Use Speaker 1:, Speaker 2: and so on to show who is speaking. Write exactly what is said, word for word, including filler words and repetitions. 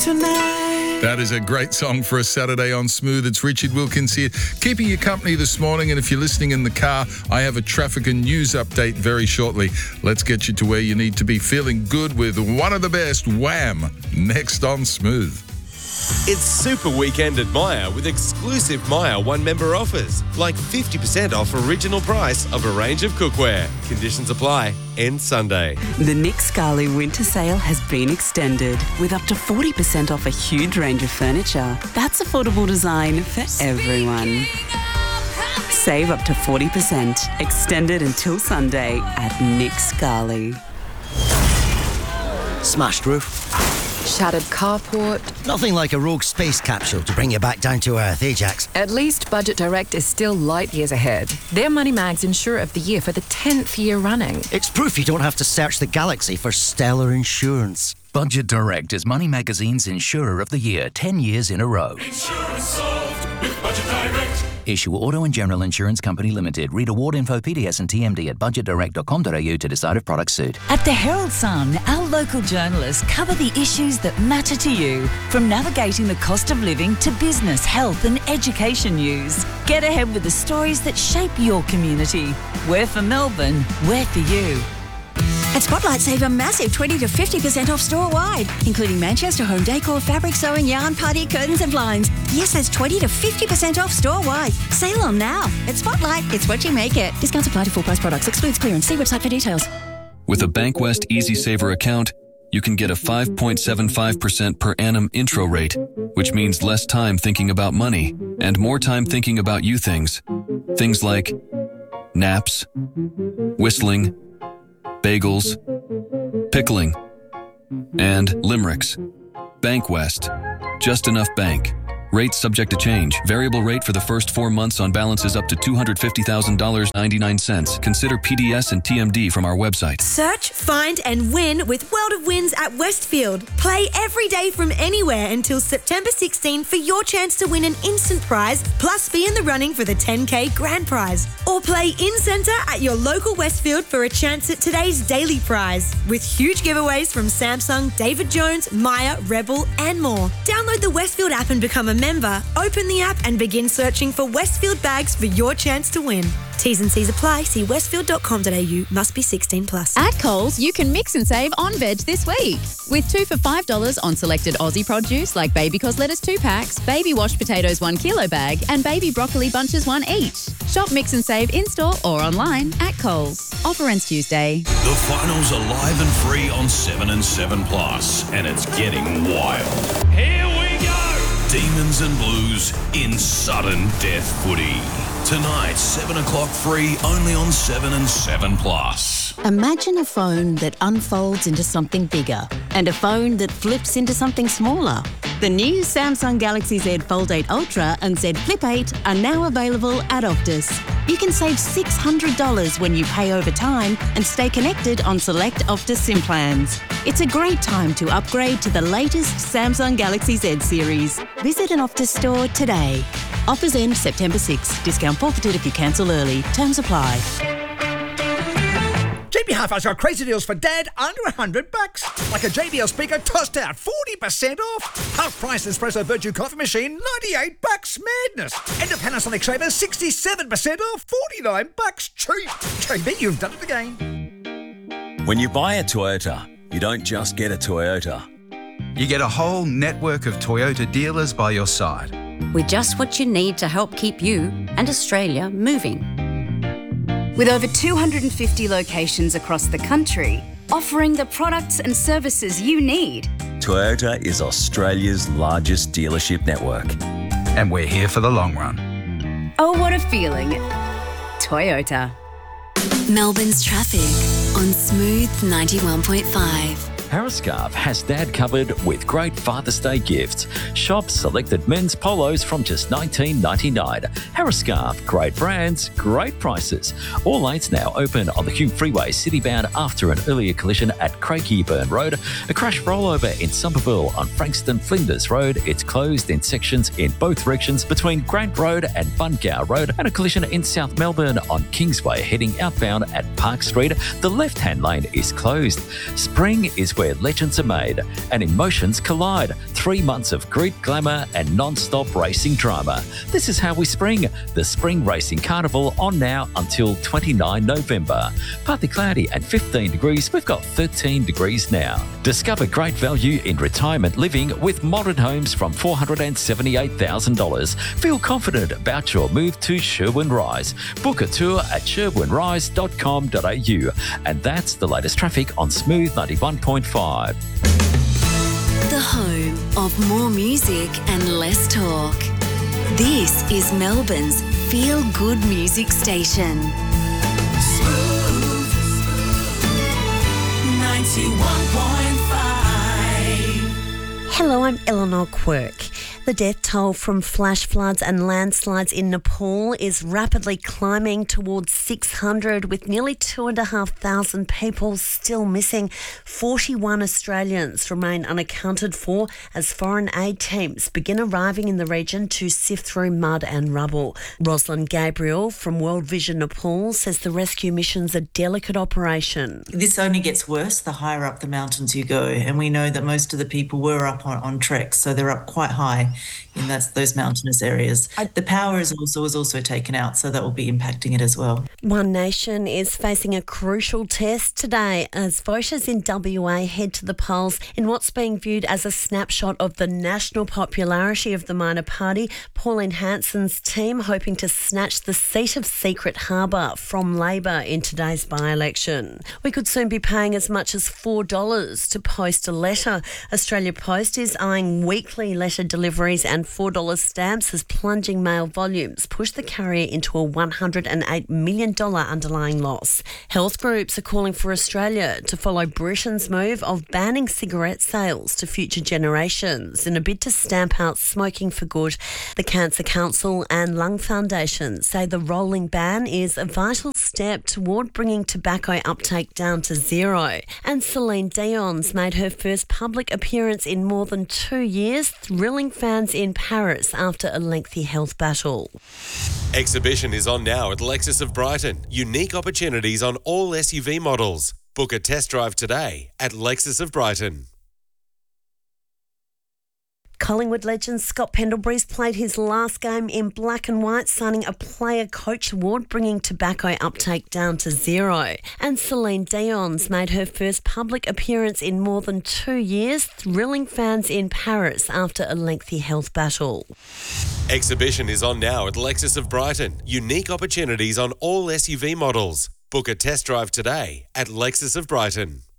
Speaker 1: tonight.
Speaker 2: That is a great song for a Saturday on Smooth. It's Richard Wilkins here, keeping you company this morning. And if you're listening in the car, I have a traffic and news update very shortly. Let's get you to where you need to be, feeling good with one of the best, Wham, next on Smooth.
Speaker 3: It's Super Weekend at Myer with exclusive Myer one-member offers, like fifty percent off original price of a range of cookware. Conditions apply. End Sunday.
Speaker 4: The Nick Scali winter sale has been extended with up to forty percent off a huge range of furniture. That's affordable design for everyone. Save up to forty percent. Extended until Sunday at Nick Scali.
Speaker 5: Smashed roof.
Speaker 6: Shattered carport.
Speaker 5: Nothing like a rogue space capsule to bring you back down to earth, eh, Jax?
Speaker 6: At least Budget Direct is still light years ahead. They're Money Mag's Insurer of the Year for the tenth year running.
Speaker 5: It's proof you don't have to search the galaxy for stellar insurance.
Speaker 7: Budget Direct is Money Magazine's Insurer of the Year, ten years in a row.
Speaker 8: Insurance solved with Budget Direct.
Speaker 7: Issue Auto and General Insurance Company Limited. Read award info, P D S and T M D at budget direct dot com dot a u to decide if products suit.
Speaker 9: At the Herald Sun, our local journalists cover the issues that matter to you, from navigating the cost of living to business, health and education news. Get ahead with the stories that shape your community. We're for Melbourne, we're for you.
Speaker 10: At Spotlight, save a massive twenty to fifty percent off store-wide, including Manchester home decor, fabric sewing, yarn, party, curtains and blinds. Yes, that's twenty to fifty percent off store-wide. Sale on now. At Spotlight, it's what you make it. Discounts apply to full-price products. Excludes clearance. See website for details.
Speaker 11: With a Bankwest Easy Saver account, you can get a five point seven five percent per annum intro rate, which means less time thinking about money and more time thinking about you things. Things like naps, whistling, bagels, pickling, and limericks. Bankwest. Just enough bank. Rates subject to change. Variable rate for the first four months on balances up to two hundred fifty thousand dollars and ninety-nine cents. Consider P D S and T M D from our website.
Speaker 12: Search, find and win with World of Wins at Westfield. Play every day from anywhere until September sixteenth for your chance to win an instant prize, plus be in the running for the ten K grand prize. Or play in-centre at your local Westfield for a chance at today's daily prize, with huge giveaways from Samsung, David Jones, Myer, Rebel and more. Download the Westfield app and become a member, open the app and begin searching for Westfield bags for your chance to win. T's and C's apply. See westfield dot com dot a u. Must be sixteen plus.
Speaker 13: At Coles, you can mix and save on veg this week. With two for five dollars on selected Aussie produce like baby cos lettuce two packs, baby washed potatoes one kilo bag and baby broccoli bunches one each. Shop mix and save in-store or online at Coles. Offer ends Tuesday.
Speaker 8: The finals are live and free on seven and seven plus, and it's getting wild. Here we go! Demons and Blues in sudden death footy. Tonight, seven o'clock free, only on seven and seven plus.
Speaker 14: Imagine a phone that unfolds into something bigger and a phone that flips into something smaller. The new Samsung Galaxy Z Fold eight Ultra and Z Flip eight are now available at Optus. You can save six hundred dollars when you pay over time and stay connected on select Optus SIM plans. It's a great time to upgrade to the latest Samsung Galaxy Z series. Visit an Optus store today. Offers end September sixth. Discount forfeited if you cancel early. Terms apply.
Speaker 15: J B Hi-Fi's got crazy deals for Dad under one hundred bucks. Like a J B L speaker tossed out forty percent off. Half price Espresso Virtue coffee machine ninety-eight bucks. Madness. And a Panasonic shaver sixty-seven percent off, forty-nine bucks. Cheap. J B, you've done it again.
Speaker 16: When you buy a Toyota, you don't just get a Toyota.
Speaker 17: You get a whole network of Toyota dealers by your side.
Speaker 18: With just what you need to help keep you and Australia moving.
Speaker 19: With over two hundred fifty locations across the country, offering the products and services you need.
Speaker 16: Toyota is Australia's largest dealership network.
Speaker 17: And we're here for the long run.
Speaker 19: Oh, what a feeling. Toyota.
Speaker 20: Melbourne's traffic on Smooth ninety-one point five.
Speaker 1: Harriscarf has Dad covered with great Father's Day gifts. Shop selected men's polos from just nineteen ninety-nine. Harriscarf, great brands, great prices. All lanes now open on the Hume Freeway citybound after an earlier collision at Craigieburn Road. A crash rollover in Somerville on Frankston Flinders Road. It's closed in sections in both directions between Grant Road and Bungow Road. And a collision in South Melbourne on Kingsway heading outbound at Park Street. The left-hand lane is closed. Spring is where legends are made and emotions collide. three months of grit, glamour and non-stop racing drama. This is how we spring. The Spring Racing Carnival on now until the twenty-ninth of November. Partly cloudy and fifteen degrees. We've got thirteen degrees now. Discover great value in retirement living with modern homes from four hundred seventy-eight thousand dollars. Feel confident about your move to Sherwin Rise. Book a tour at sherwin rise dot com dot a u. And that's the latest traffic on Smooth ninety-one point five.
Speaker 20: The home of more music and less talk. This is Melbourne's Feel Good Music Station.
Speaker 21: Smooth ninety-one point five.
Speaker 22: Hello, I'm Eleanor Quirk. The death toll from flash floods and landslides in Nepal is rapidly climbing towards six hundred, with nearly two and a half thousand people still missing. forty-one Australians remain unaccounted for as foreign aid teams begin arriving in the region to sift through mud and rubble. Rosalind Gabriel from World Vision Nepal says the rescue mission's a delicate operation.
Speaker 23: This only gets worse the higher up the mountains you go, and we know that most of the people were up on, on treks, so they're up quite high in that's those mountainous areas. The power is also was also taken out, so that will be impacting it as well.
Speaker 22: One Nation is facing a crucial test today as voters in W A head to the polls in what's being viewed as a snapshot of the national popularity of the minor party. Pauline Hanson's team hoping to snatch the seat of Secret Harbour from Labor in today's by-election. We could soon be paying as much as four dollars to post a letter. Australia Post is eyeing weekly letter deliveries and four dollars stamps as plunging mail volumes push the carrier into a one hundred eight million dollars underlying loss. Health groups are calling for Australia to follow Britain's move of banning cigarette sales to future generations in a bid to stamp out smoking for good. The Cancer Council and Lung Foundation say the rolling ban is a vital step toward bringing tobacco uptake down to zero. And Celine Dion's made her first public appearance in more than two years, thrilling fans in Paris after a lengthy health battle.
Speaker 3: Exhibition is on now at Lexus of Brighton. Unique opportunities on all S U V models. Book a test drive today at Lexus of Brighton.
Speaker 22: Collingwood legend Scott Pendlebury's played his last game in black and white, signing a Player Coach Award, bringing tobacco uptake down to zero. And Celine Dion's made her first public appearance in more than two years, thrilling fans in Paris after a lengthy health battle.
Speaker 3: Exhibition is on now at Lexus of Brighton. Unique opportunities on all S U V models. Book a test drive today at Lexus of Brighton.